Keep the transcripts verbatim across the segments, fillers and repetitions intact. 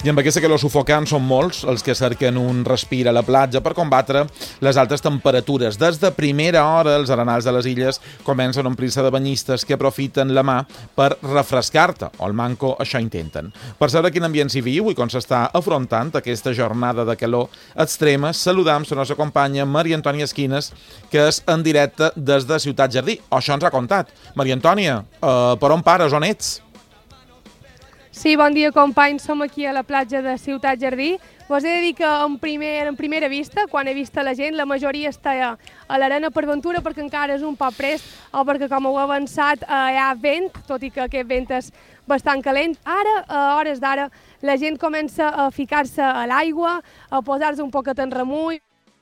I amb aquesta calor sufocant són molts els que cerquen un respir a la platja per combatre les altes temperatures. Des de primera hora, els arenals de les illes comencen a omplir-se de banyistes que aprofiten la mà per refrescar-te, o el manco això intenten. Per saber quin ambient s'hi viu i com s'està afrontant aquesta jornada de calor extrema, saludam la nostra companya Maria Antònia Esquines, que és en directe des de Ciutat Jardí. O això ens ha contat. Maria Antònia, eh, per on pares, on ets? Sí, bon dia, companys. Som aquí a la platja de Ciutat Jardí. Vos he de dir que en, primer, en primera vista, quan he vist la gent, la majoria està a, a l'arena per ventura perquè encara és un poc prest o perquè, com heu avançat, eh, hi ha vent, tot i que aquest vent és bastant calent. Ara, a hores d'ara, la gent comença a ficar-se a l'aigua, a posar-se un poquet en remull,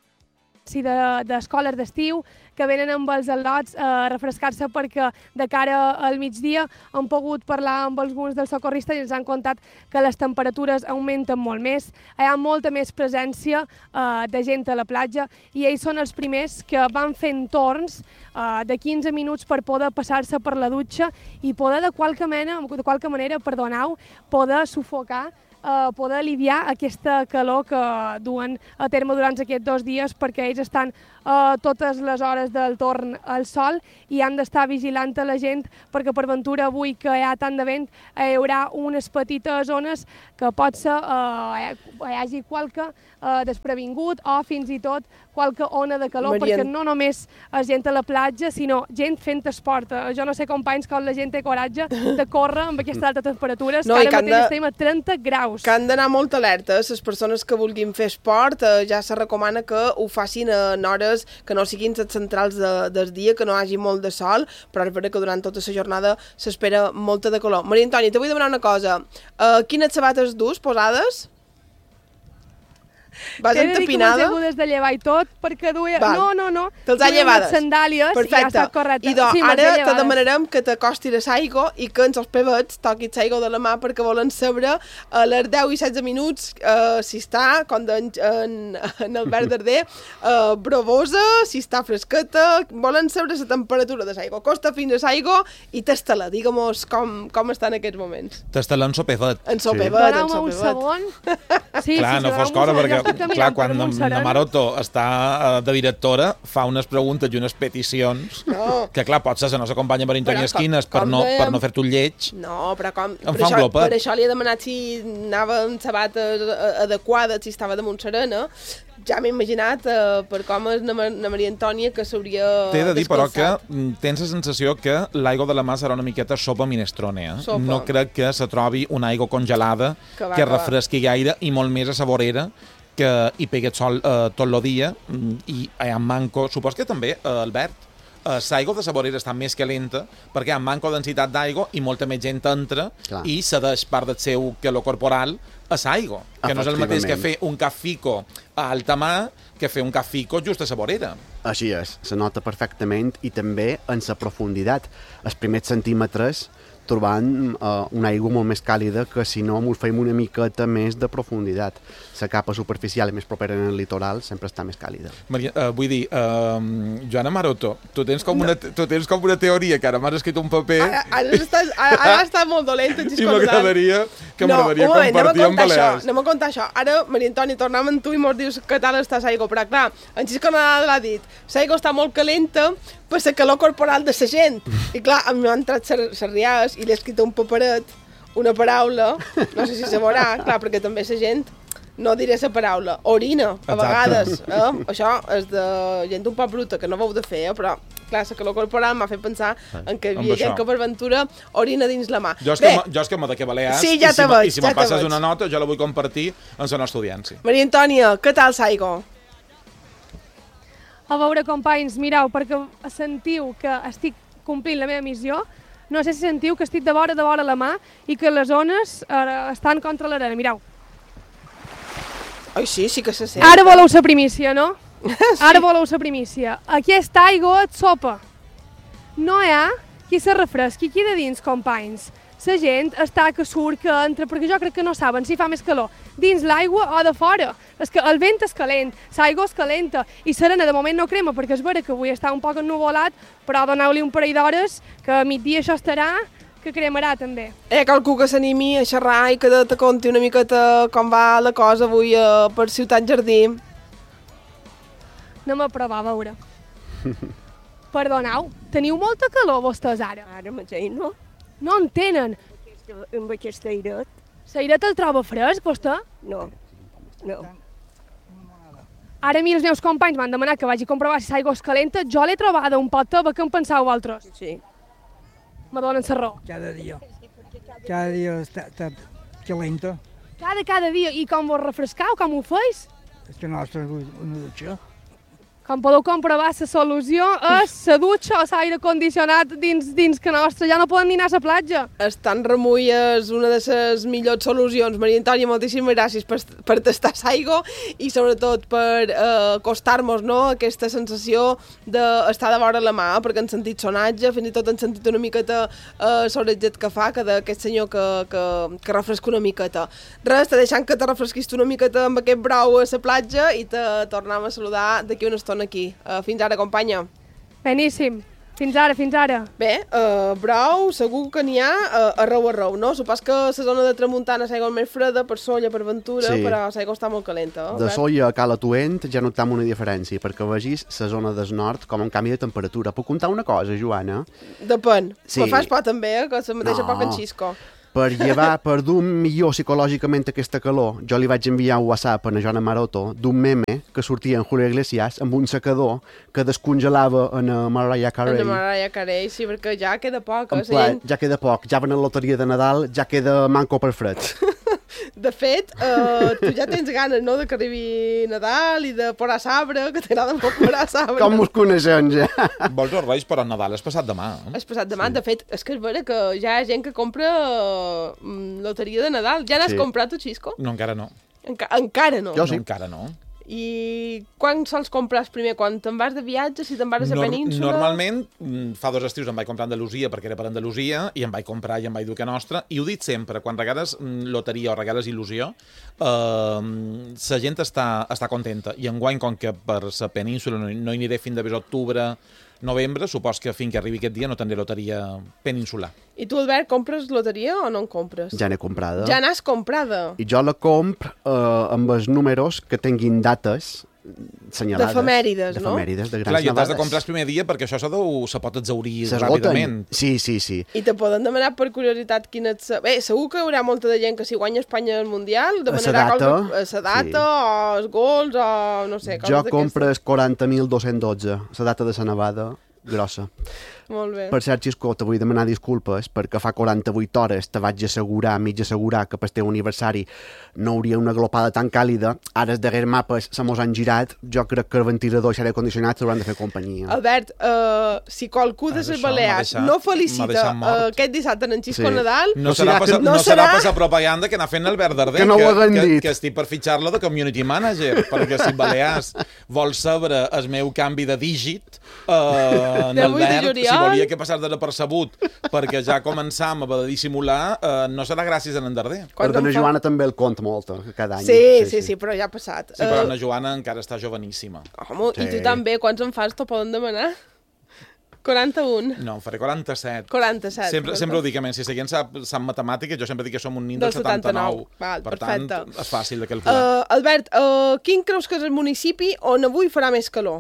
d'escoles d'estiu, que venen amb els al·lots a refrescar-se perquè de cara al migdia han pogut parlar amb alguns dels socorristes i ens han contat que les temperatures augmenten molt més. Hi ha molta més presència eh, de gent a la platja i ells són els primers que van fent torns eh, de quinze minuts per poder passar-se per la dutxa i poder de qualque manera, de qualque manera perdoneu, poder sufocar, Uh, poder aliviar aquesta calor que duen a terme durant aquests dos dies perquè ells estan uh, totes les hores del torn al sol i han d'estar vigilant a la gent perquè per ventura avui que hi ha tant de vent hi haurà unes petites zones que pot ser uh, hi hagi qualque uh, desprevingut o fins i tot qualque ona de calor, Marian... perquè no només és gent a la platja, sinó gent fent esport. Uh, jo no sé, companys, com la gent té coratge de córrer amb aquestes altes temperatures, no, que ara mateix de... estem a trenta graus. Que han d'anar molt alertes, les persones que vulguin fer esport, eh, ja se recomana que ho facin en hores que no siguin les centrals de, del dia, que no hi hagi molt de sol, però és veritat que durant tota la jornada s'espera molta de calor. Maria Antònia, te vull demanar una cosa. Uh, quines sabates dus posades? Vas entapinada? T'he de dir que m'has hagut de llevar i tot, perquè duia... Val. No, no, no. Te'ls ha llevades? Sandàlies. Perfecte. I ja està correcte. I doncs, sí, ara te demanarem que t'acostis a l'aigua i que ens els pebets toquis l'aigua de la mà perquè volen saber a les deu i setze minuts uh, si està, com en, en, en Albert Darder, uh, bravosa, si està fresqueta, volen saber la temperatura de l'aigua. Costa fins a l'aigua i tasta-la, digue-mos com, com està en aquests moments. Tasta-la en sopefet. En sopefet, sí. en sopefet. un segon. Sí, clar, sí, no fos cosa, perquè clar, quan la Maroto està de directora fa unes preguntes i unes peticions no. que clar, pot ser la nostra companya Maria Antònia Esquines per no, dèiem... per no fer-te un lleig. No, però com... Em per, fa un això, glopet. per això li he demanat si anava amb sabates adequades, si estava de Montserena. Ja m'he imaginat, eh, per com és na, na Maria Antònia, que s'hauria T'he de dir, però, que descalçat. tens la sensació que l'aigua de la mà serà una miqueta sopa minestrone. Eh? Sopa. No crec que se trobi una aigua congelada que, va, que que refresqui gaire i molt més a saborera que hi pegui el sol eh, tot el dia i a manco, supos que també, eh, Albert, eh, l'aigua de saborera està més calenta perquè hi ha manco densitat d'aigua i molta més gent entra Clar. I cedeix part del seu calor corporal a l'aigua, que no és el mateix que fer un cafico a alta mà que fer un cafico just a saborera. Així és, se nota perfectament i també en la profunditat. Els primers centímetres trobant uh, una aigua molt més càlida que si no ens feim una miqueta més de profunditat. La capa superficial més propera en el litoral sempre està més càlida. Maria, uh, vull dir, uh, Joana Maroto, tu tens com una, tu tens com una teoria que ara m'has escrit un paper... Ara, ara, estàs, ara, ara està molt dolent. I m'agradaria que no, m'agradaria moment, compartir amb Balears. Anem a contar això. Ara, Maria Antònia, tornem amb tu i mos dius què tal està l'aigua. Però clar, en Xisco Nadal l'ha dit, l'aigua està molt calenta per la calor corporal de la gent. I clar, a mi m'han entrat les riades i li he escrit un paperet, una paraula, no sé si se veurà, clar, perquè també la gent, no diré la paraula, orina, a Exacte. vegades. Eh? Això és de gent un poc bruta, que no ho heu de fer, eh? Però clar, la calor corporal m'ha fet pensar en que hi havia gent que per ventura orina dins la mà. Jo és que, jo és que m'ho de que Balears, sí, ja i si, veig, i si ja me passes veig. una nota, jo la vull compartir amb la nostra audiència. Maria Antònia, què tal l'aigua? A veure, companys, mireu, perquè sentiu que estic complint la meva missió, no sé si sentiu que estic de vora de vora la mà i que les ones eh, estan contra l'arena, mireu. Ai, sí, sí que se sent. Ara voleu la primícia, no? Sí. Ara voleu la primícia. Aquesta aigua et sopa. No hi ha qui se refresqui aquí de dins, companys. La gent està que surt, que entra, perquè jo crec que no saben si fa més calor dins l'aigua o de fora. És que el vent és calent, l'aigua és calenta i serena de moment no crema, perquè és vera que avui està un poc ennuvolat, però doneu-li un parell d'hores que a migdia això estarà que cremarà també. Hi ha qualcú que s'animi a xerrar i que te conti una miqueta com va la cosa avui eh, per Ciutat Jardí. Anem a provar a veure. Perdoneu, teniu molta calor vostès ara? Ara mateix no. No en tenen. Aquesta, amb aquest airet, L'airet el troba fresc, vostè? no. No. Ara a mi els meus companys m'han demanat que vagi a comprovar si l'aigua és calenta. Jo l'he trobada un pot tova. Què en penseu vosaltres? Sí. Me donen la raó. Cada dia. Cada dia està, està calenta. Cada, cada dia. I com vos refrescau? Com ho feis? És que nostra una dutxa. Com podeu comprovar, la solució és la dutxa o l'aire condicionat dins, dins que nostra. Ja no poden ni anar a la platja. Estan remull és una de les millors solucions. Maria Antònia, moltíssimes gràcies per, per tastar l'aigua i sobretot per eh, acostar-nos, no?, aquesta sensació d'estar de vora la mà, perquè han sentit sonatge, fins i tot han sentit una miqueta eh, l'orejat que fa, que d'aquest senyor que, que, que refresca una miqueta. Res, te deixant que te refresquis tu una miqueta amb aquest brou a la platja i te tornem a saludar d'aquí una estona aquí. Uh, fins ara, companya. Beníssim. Fins ara, fins ara. Bé, uh, brou, segur que n'hi ha uh, arreu arreu, no? Supos que la zona de Tramuntana s'aigua més freda, per Solla, per Ventura, Sí. però l'aigua està molt calenta. De Solla a Cala Tuent ja notam una diferència, perquè vegis la zona del nord com un canvi de temperatura. Puc contar una cosa, Joana? Depèn. Sí. Me fas por també, eh? Que se mateixa No. no. poc en Xisco. Per llevar, per dur millor psicològicament aquesta calor, jo li vaig enviar un WhatsApp a na Joana Maroto d'un meme que sortia en Julio Iglesias amb un secador que descongelava en a Mariah Carey. En Mariah Carey, sí, perquè ja queda poc. En Eh? pla, Gent... ja queda poc, ja van a la loteria de Nadal, ja queda manco per fred. De fet, uh, tu ja tens ganes, no?, de que arribi Nadal i de posar sabre, que t'agrada molt posar sabre. Com us coneixem, ja? Vols els Reis, però Nadal és passat demà. Eh? És passat demà. Sí. De fet, és que és vera que ja hi ha gent que compra uh, loteria de Nadal. Ja n'has Sí. sí. comprat tu, Xisco? No, encara no. Enca encara no. Jo sí. No, encara no. I quan sols compres primer? Quan te'n vas de viatge? Si te'n vas a la Nor península? Normalment, mm, fa dos estius em vaig comprar a Andalusia perquè era per Andalusia i em vaig comprar i em vaig dur que nostra. I ho dic sempre, quan regales mm, loteria o regales il·lusió, eh, la gent està, està contenta. I enguany, com que per la península no, no hi aniré fins de octubre, novembre, supos que fins que arribi aquest dia no tindré loteria peninsular. I tu, Albert, compres loteria o no en compres? Ja n'he comprada. Ja n'has comprada. I jo la compro eh, amb els números que tinguin dates senyalades. D'efemèrides, no? D'efemèrides, de grans Clar, i t'has de nevades. comprar el primer dia perquè això s'ha de, se pot exaurir S'esgoten. ràpidament. Sí, sí, sí. I te poden demanar per curiositat quina et... sa- Bé, segur que hi haurà molta de gent que si guanya Espanya el Mundial demanarà data, cosa... A la data, sí. O els gols, o no sé, coses Jo d'aquestes. compro el quaranta mil dos-cents dotze, la data de la nevada grossa. Molt bé. Per cert, Xisco, te vull demanar disculpes perquè fa quaranta-vuit hores te vaig assegurar, mig assegurar que pel teu aniversari no hauria una glopada tan càlida. Ara els darrers mapes se mos han girat. Jo crec que el ventilador i l'aire condicionat s'hauran de fer companyia. Albert, uh, si qualcú de Ara les això m'ha Balears deixat- no m'ha felicita deixat mort. uh, aquest dissabte en Xisco Sí. Nadal, No, No serà, serà passa, que- no, no serà serà- passar propaganda que n'ha fent l'Albert Darder, Que no ho haguem que, dit. que estic per fitxar-lo de community manager, perquè si Balears vol saber el meu canvi de dígit, eh, en De vuit de Albert, si juliol. volia que passés desapercebut, perquè ja començam a haver de dissimular, eh, no serà gràcies a en Darder. quan Però em la fa- Joana també el compta molt, eh, cada any. Sí, sí, sí, però ja ha passat. Sí, però Eh, la Joana encara està joveníssima. Home, i tu Sí. també, quants en fas t'ho poden demanar? quaranta-un. No, en faré quaranta-set. quaranta-set. Sempre, sempre ho dic, a menys, si seguint sap, sap matemàtiques, jo sempre dic que som un nin del Del setanta-nou. setanta-nou. Val, per perfecte. tant, és fàcil de calcular. Uh, Albert, uh, quin creus que és el municipi on avui farà més calor?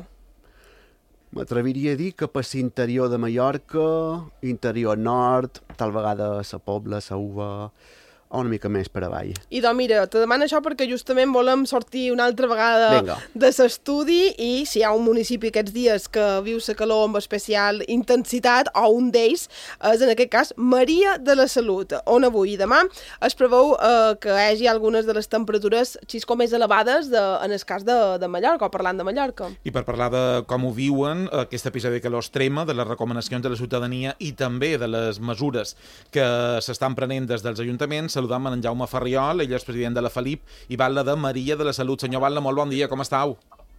M'atreviria a dir que per l'interior de Mallorca, interior nord, tal vegada la Pobla, la Uva, o una mica més per avall. I doncs mira, te demano això perquè justament volem sortir una altra vegada Vinga. de l'estudi i si hi ha un municipi aquests dies que viu la calor amb especial intensitat, o un d'ells, és en aquest cas Maria de la Salut, on avui i demà es preveu eh, que hi hagi algunes de les temperatures xisco més elevades de, en el cas de, de Mallorca, o parlant de Mallorca. I per parlar de com ho viuen, aquest episodi de calor extrema, de les recomanacions de la ciutadania i també de les mesures que s'estan prenent des dels ajuntaments, saludam en Jaume Ferriol, ell és president de la Felip i batlle de Maria de la Salut. Senyor Batlle, molt bon dia, com estàu?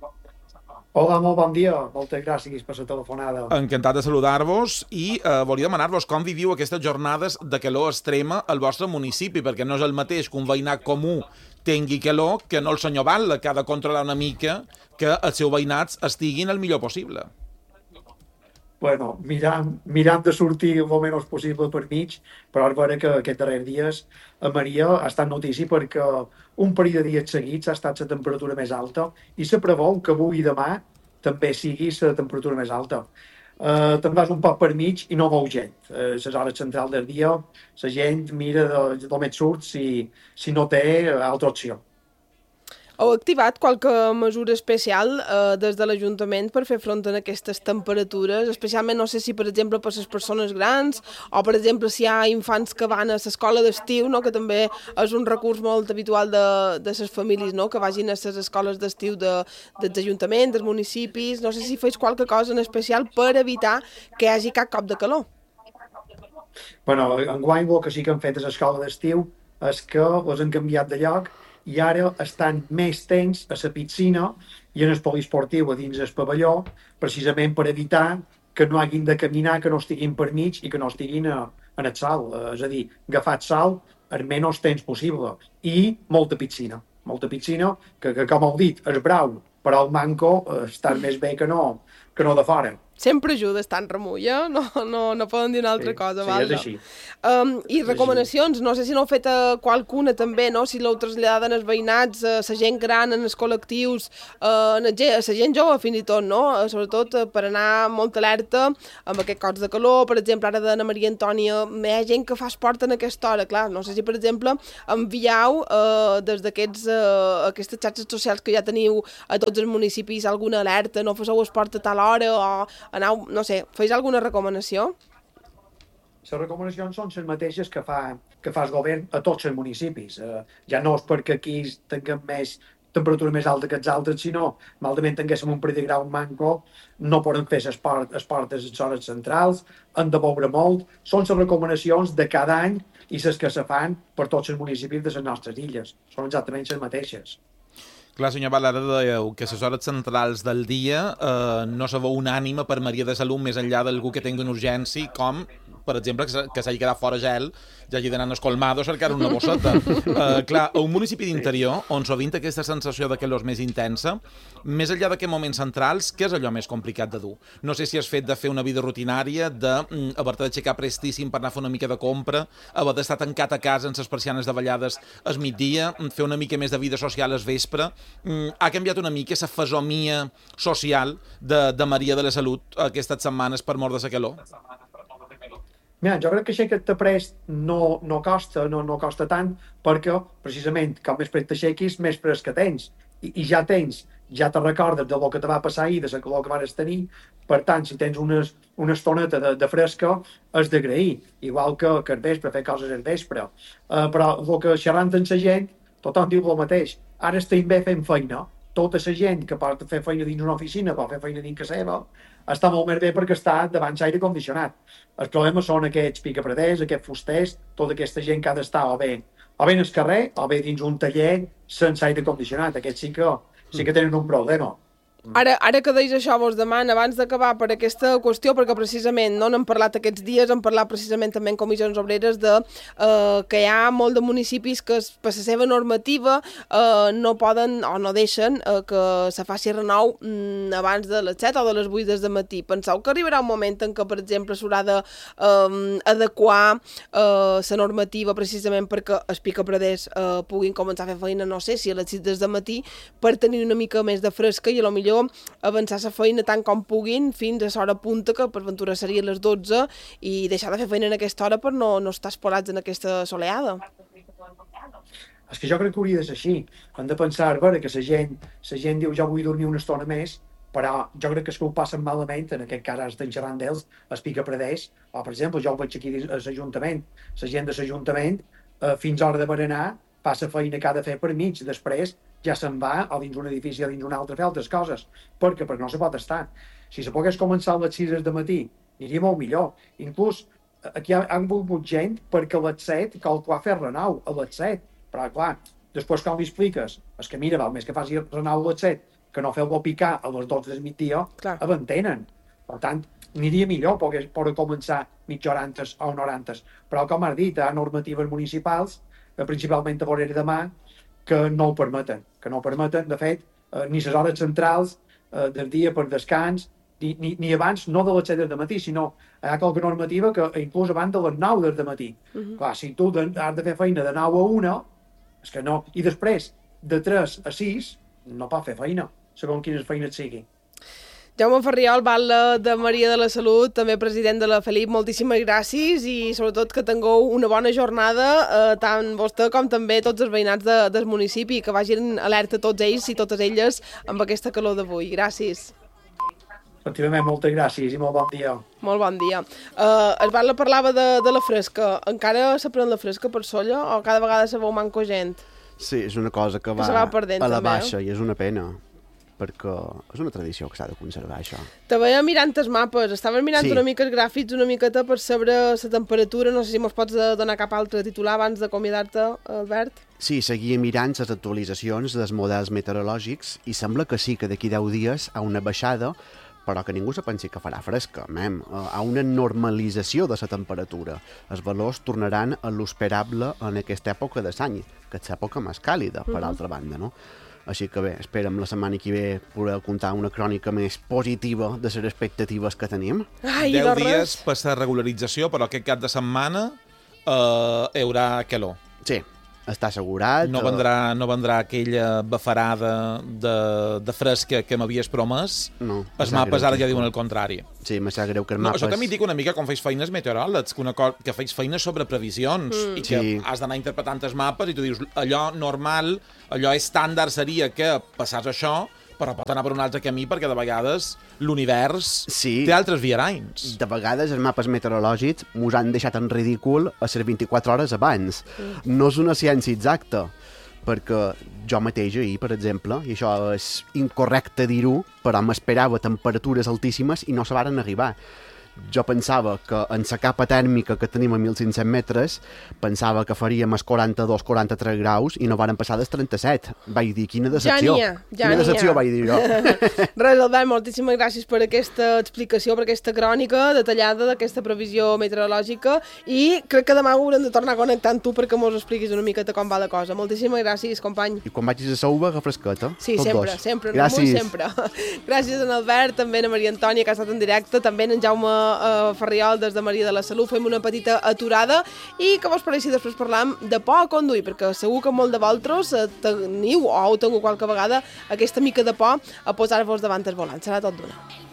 Hola, molt bon dia. Moltes gràcies per la telefonada. Encantat de saludar-vos i eh, volia demanar-vos com viviu aquestes jornades de calor extrema al vostre municipi, perquè no és el mateix que un veïnat comú tingui calor que no el senyor Batlle, que ha de controlar una mica que els seus veïnats estiguin el millor possible. bueno, mirant, mirant de sortir el menys possible per mig, però és vera que aquests darrers dies a Maria ha estat notícia perquè un parell de dies seguits ha estat la temperatura més alta i se preveu que avui i demà també sigui la temperatura més alta. Uh, te'n vas un poc per mig i no veu gent. A uh, les hores centrals del dia la gent mira de, d'on et surt si, si no té altra opció. Heu activat qualque mesura especial eh, des de l'Ajuntament per fer front a aquestes temperatures? Especialment, no sé si, per exemple, per les persones grans o, per exemple, si hi ha infants que van a l'escola d'estiu, no? Que també és un recurs molt habitual de, de les famílies, no? Que vagin a les escoles d'estiu de, dels ajuntaments, dels municipis. No sé si feis qualque cosa en especial per evitar que hi hagi cap cop de calor. Bueno, enguany el que sí que han fet a l'escola d'estiu és que els han canviat de lloc i ara estan més temps a la piscina i en el poliesportiu a dins el pavelló, precisament per evitar que no hagin de caminar, que no estiguin per mig i que no estiguin a, en el sal. És a dir, agafat sal el menys temps possible. I molta piscina. Molta piscina, que, que com heu dit, és brau, però el manco està més bé que no, que no de fora. Sempre ajuda estar en remull, eh? No, no, no poden dir una altra sí, cosa. Sí, val? és així. Um, I recomanacions, no sé si n'heu fet a qualcuna també, no? Si l'heu traslladat als veïnats, a la gent gran, en els col·lectius, a la gent jove fins i tot, no? Sobretot per anar molt alerta amb aquest cops de calor. Per exemple, ara d'Anna Maria Antònia, hi ha gent que fa esport en aquesta hora, clar. No sé si, per exemple, envieu uh, des d'aquestes uh, aquestes xarxes socials que ja teniu a tots els municipis alguna alerta, no faceu esport a tal hora o anau, no sé, feis alguna recomanació? Les recomanacions són les mateixes que fa, que fa el govern a tots els municipis. Eh, ja no és perquè aquí tinguem més temperatura més alta que els altres, sinó malament tinguéssim un parell de grau manco, no poden fer esport, esport a les hores centrals, han de beure molt. Són les recomanacions de cada any i les que se fan per tots els municipis de les nostres illes. Són exactament les mateixes. Clar, senyor Balada, dèieu que les hores centrals del dia eh, no se veu unànime per Maria de Salut més enllà d'algú que tingui una urgència, com, per exemple, que s'hagi quedat fora gel, ja hagi d'anar a Escolmado a cercar una bosseta. Eh, clar, a un municipi d'interior, on sovint aquesta sensació de calor és més intensa, més enllà d'aquests moments centrals, què és allò més complicat de dur? No sé si has fet de fer una vida rutinària, d'haver-te d'aixecar prestíssim per anar a fer una mica de compra, haver d'estar tancat a casa amb les persianes davallades al migdia, fer una mica més de vida social al vespre. Ha canviat una mica la fesomia social de, de Maria de la Salut aquestes setmanes per mort de la calor? Mira, jo crec que aixeca't de prest no, no costa, no, no costa tant, perquè precisament com més prest t'aixequis, més fresc que tens. I, i ja tens, ja te recordes del que te va passar ahir, de la calor que vas tenir, per tant, si tens unes, una estoneta de, de fresca, és d'agrair, igual que, que al vespre, fer coses al vespre. Uh, però el que xerrant amb la gent, tothom diu el mateix. Ara estem bé fent feina. Tota la gent que pot fer feina dins una oficina, pot fer feina dins casa seva, està molt més bé perquè està davant l'aire condicionat. El problema són aquests picapreders, aquests fusters, tota aquesta gent que ha d'estar o bé, o bé en el carrer o bé dins un taller sense aire condicionat. Aquests sí que, sí que tenen un problema. Ara, ara que deis això, vos demano, abans d'acabar per aquesta qüestió, perquè precisament no n'hem parlat aquests dies, hem parlat precisament també en comissions obreres de eh, que hi ha molt de municipis que per la seva normativa eh, no poden o no deixen eh, que se faci renou mm, abans de les set o de les vuit del matí. Penseu que arribarà un moment en què, per exemple, s'haurà d'adequar eh, la normativa precisament perquè els picapreders eh, puguin començar a fer feina, no sé, si a les sis del matí, per tenir una mica més de fresca i a lo millor avançar la feina tant com puguin fins a l'hora punta, que per ventura seria les dotze, i deixar de fer feina en aquesta hora per no, no estar espolats en aquesta soleada. És que jo crec que hauria de ser així. Hem de pensar, a veure, que la gent, la gent diu jo vull dormir una estona més, però jo crec que és que ho passen malament, en aquest cas estem xerrant d'ells, els picapreders, o per exemple, jo ho veig aquí a l'Ajuntament, la gent de l'Ajuntament, eh, fins a hora de berenar, fa la feina que ha de fer per mig, després ja se'n va o dins un edifici o dins un altre a fer altres coses, perquè, perquè no se pot estar. Si se pogués començar a les sis del matí, aniria molt millor. Inclús aquí han volgut gent perquè a les set cal qua fer renou, a les set. Però clar, després quan li expliques, és que mira, val més que faci renou a les set, que no feu-lo picar a les dotze del migdia, abentenen. Per tant, aniria millor poder, poder començar mitja hora antes o una hora antes. Però com has dit, hi ha normatives municipals, principalment a l'horari de mà, que no ho permeten, que no ho permeten, de fet, eh, ni les hores centrals eh, del dia per descans, ni, ni, ni abans, no de les set del matí, sinó hi ha qualque normativa que inclús abans de les nou del matí. Uh -huh. Clar, si tu de, has de fer feina de nou a una, és que no. I després, de tres a sis, no pot fer feina, segons quines feines sigui. Jaume Ferriol, batlle de Maria de la Salut, també president de la Felip, moltíssimes gràcies i sobretot que tingueu una bona jornada, eh, tant vostè com també tots els veïnats de, del municipi, que vagin alerta tots ells i totes elles amb aquesta calor d'avui. Gràcies. Efectivament, moltes gràcies i molt bon dia. Molt bon dia. Uh, el batlle parlava de, de la fresca. Encara se pren la fresca per solla o cada vegada se veu manco gent? Sí, és una cosa que, que va, va perdent, a la també, baixa, eh? I és una pena, perquè és una tradició que s'ha de conservar, això. Te veia mirant els mapes, estaves mirant sí. una mica els gràfics, una miqueta per saber la temperatura, no sé si mos pots donar cap altre titular abans d'acomiadar-te, Albert? Sí, seguia mirant les actualitzacions dels models meteorològics i sembla que sí, que d'aquí deu dies hi ha una baixada, però que ningú se pensi que farà fresca, mem. A una normalització de la temperatura. Els valors tornaran a l'esperable en aquesta època de l'any, que és l'època més càlida, per uh -huh. altra banda, no? Així que bé, esperem la setmana que ve poder contar una crònica més positiva de les expectatives que tenim. Ai, Deu dies per la regularització, però aquest cap de setmana eh, hi haurà calor. Sí. Està assegurat. No vendrà, no vendrà aquella bafarada de, de fresca que m'havies promès. No. Els mapes ara ja diuen el contrari. Sí, me sap greu que els no, mapes... Això també dic una mica com feis feines meteoròlegs, que, una co que feis feines sobre previsions mm. i que sí. has d'anar interpretant els mapes i tu dius, allò normal, allò estàndard seria que passàs això, però pot anar per un altre camí perquè de vegades l'univers sí. té altres viaranys. De vegades els mapes meteorològics mos han deixat en ridícul a les vint-i-quatre hores abans. Mm. No és una ciència exacta, perquè jo mateix ahir, per exemple, i això és incorrecte dir-ho, però m'esperava temperatures altíssimes i no se varen arribar. Jo pensava que en la capa tèrmica que tenim a mil cinc-cents metres, pensava que faríem els quaranta-dos quaranta-tres graus i no varen passar dels trenta-set. Vaig dir, quina decepció. Ja n'hi ha, ja quina decepció, vaig dir jo. Res, Albert, moltíssimes gràcies per aquesta explicació, per aquesta crònica detallada d'aquesta previsió meteorològica i crec que demà haurem de tornar a connectar amb tu perquè mos expliquis una miqueta com va la cosa. Moltíssimes gràcies, company. I quan vagis a Sauva, agafa fresqueta. Sí, tots sempre, dos. sempre. Gràcies. Sempre. Gràcies a en Albert, també a Maria Antònia, que ha estat en directe, també en Jaume Uh, Ferriol des de Maria de la Salut. Fem una petita aturada i que vos pareixi després parlam de por a conduir, perquè segur que molt de vosaltres uh, teniu o heu tingut qualque vegada aquesta mica de por a posar-vos davant el volant. Serà tot d'una.